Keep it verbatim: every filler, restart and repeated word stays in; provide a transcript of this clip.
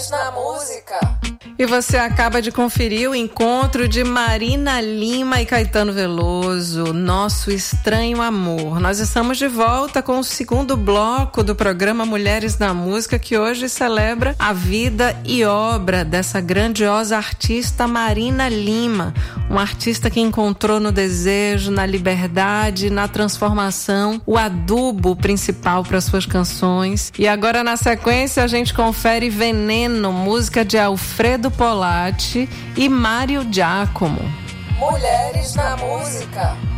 Na música. E você acaba de conferir o encontro de Marina Lima e Caetano Veloso, Nosso Estranho Amor. Nós estamos de volta com o segundo bloco do programa Mulheres na Música, que hoje celebra a vida e obra dessa grandiosa artista Marina Lima, uma artista que encontrou no desejo, na liberdade, na transformação, o adubo principal para suas canções. E agora, na sequência, a gente confere Veneno, música de Alfredo Polatti e Mário Giacomo. Mulheres na Música.